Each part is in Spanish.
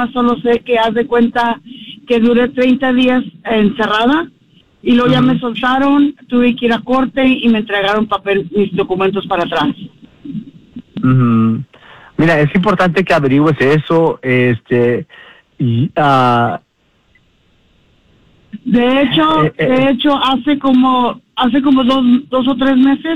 más solo sé que haz de cuenta que duré 30 días encerrada y luego ya me soltaron, tuve que ir a corte y me entregaron mis documentos para atrás. Mira, es importante que averigües eso, de hecho, hace como dos o tres meses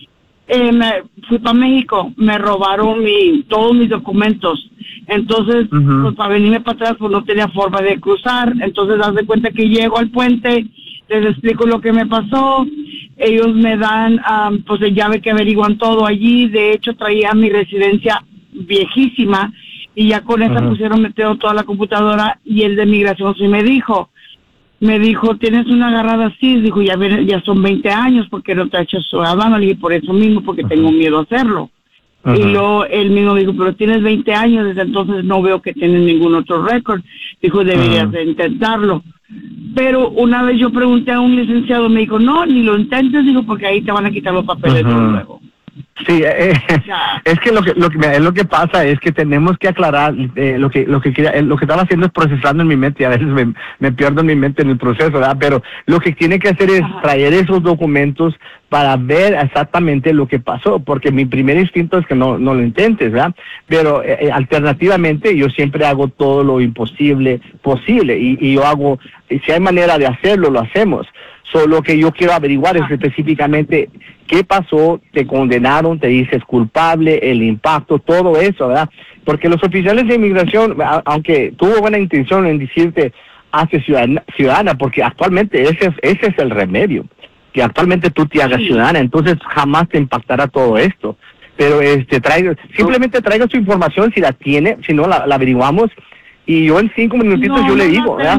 me fui para México, me robaron todos mis documentos, entonces pues para venirme para atrás pues no tenía forma de cruzar, entonces haz de cuenta que llego al puente, les explico lo que me pasó, ellos me dan pues de llave que averiguan todo allí, de hecho traía mi residencia viejísima y ya con esa pusieron meteo toda la computadora y el de migración sí me dijo, tienes una agarrada así, dijo, ya son 20 años, porque no te ha hecho ciudadano, le dije, por eso mismo, porque tengo miedo a hacerlo. Y luego él mismo dijo, pero tienes 20 años, desde entonces no veo que tienes ningún otro récord. Dijo, deberías de intentarlo. Pero una vez yo pregunté a un licenciado, me dijo, no, ni lo intentes, dijo, porque ahí te van a quitar los papeles de luego. Sí, es que lo que pasa es que tenemos que aclarar lo que estaba haciendo es procesando en mi mente y a veces me pierdo en mi mente en el proceso, ¿verdad? Pero lo que tiene que hacer es traer esos documentos para ver exactamente lo que pasó, porque mi primer instinto es que no lo intentes, ¿verdad? Pero alternativamente yo siempre hago todo lo imposible posible y yo hago, si hay manera de hacerlo, lo hacemos. Solo que yo quiero averiguar es específicamente qué pasó, te condenaron, te dices culpable, el impacto, todo eso, ¿verdad? Porque los oficiales de inmigración, aunque tuvo buena intención en decirte, hace ciudadana, porque actualmente ese es el remedio, que actualmente tú te hagas ciudadana, entonces jamás te impactará todo esto. Pero simplemente traiga su información si la tiene, si no la averiguamos, y yo en 5 minutitos yo le digo, ¿verdad?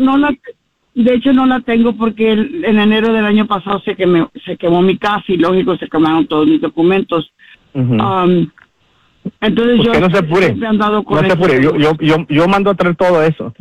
De hecho no la tengo porque en enero del año pasado se quemó mi casa y lógico se quemaron todos mis documentos. Entonces pues yo no se apure, siempre he andado con no se apure. Yo mando a traer todo eso.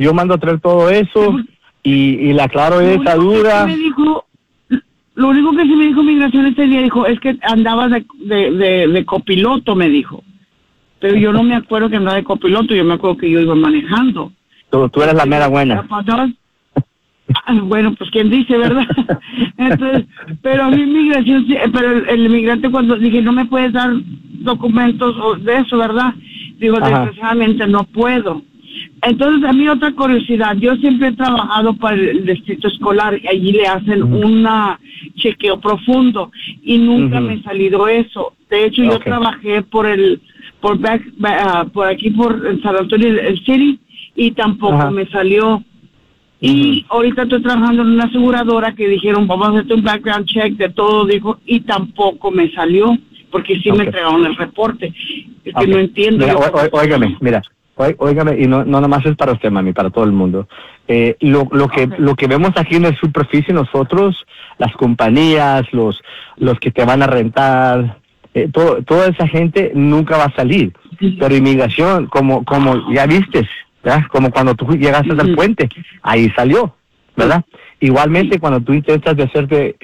Y le aclaro esa duda. Lo único que sí me dijo migración ese día, dijo, es que andabas de copiloto, me dijo. Pero yo no me acuerdo que andaba de copiloto, yo me acuerdo que yo iba manejando. Tú eres la mera buena. Bueno, pues quién dice, ¿verdad? Entonces, pero a mí migración, pero el inmigrante cuando dije, no me puedes dar documentos de eso, ¿verdad? Digo, desgraciadamente no puedo. Entonces, a mí otra curiosidad, yo siempre he trabajado para el distrito escolar y allí le hacen una chequeo profundo y nunca me ha salido eso. De hecho, yo trabajé por aquí por San Antonio, el City, y tampoco me salió. Y ahorita estoy trabajando en una aseguradora que dijeron, vamos a hacerte un background check de todo, dijo, y tampoco me salió, porque sí me entregaron el reporte. Es que no entiendo. Mira, óigame, y no nomás es para usted, mami, para todo el mundo. Lo que vemos aquí en la superficie nosotros, las compañías, los que te van a rentar, toda esa gente nunca va a salir. Pero inmigración, como ya vistes, ¿verdad? Como cuando tú llegaste al puente, ahí salió, ¿verdad? Igualmente cuando tú intentas de hacerte,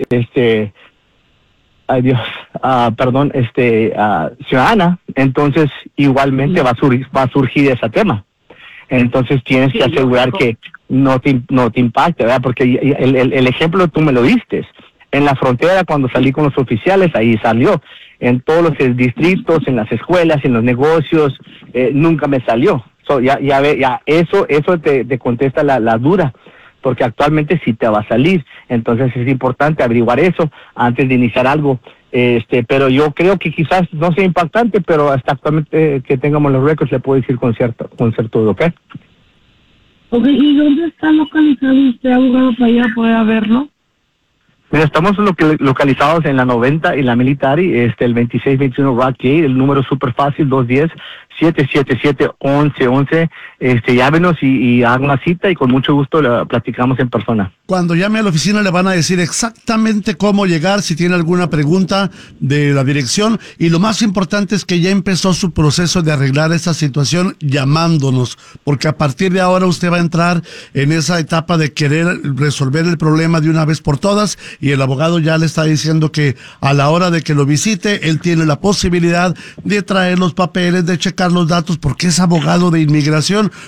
ciudadana, entonces igualmente va a surgir ese tema. Entonces tienes que asegurar que no te impacte, ¿verdad? Porque el ejemplo tú me lo diste. En la frontera, cuando salí con los oficiales, ahí salió. En todos los distritos, en las escuelas, en los negocios, nunca me salió. Eso te contesta la duda, porque actualmente sí te va a salir. Entonces es importante averiguar eso antes de iniciar algo. Pero yo creo que quizás no sea impactante, pero hasta actualmente que tengamos los récords le puedo decir con certeza, ¿ok? Ok, ¿y dónde está localizado usted, abogado, para ir a poder verlo? Mira, estamos localizados en la 90 y la Military, el 2621 Rock Gate, el número súper fácil, 210-777-1111. Llámenos y hagan una cita y con mucho gusto la platicamos en persona. Cuando llame a la oficina le van a decir exactamente cómo llegar, si tiene alguna pregunta de la dirección, y lo más importante es que ya empezó su proceso de arreglar esa situación llamándonos, porque a partir de ahora usted va a entrar en esa etapa de querer resolver el problema de una vez por todas, y el abogado ya le está diciendo que a la hora de que lo visite, él tiene la posibilidad de traer los papeles, de checar los datos, porque es abogado de inmigración.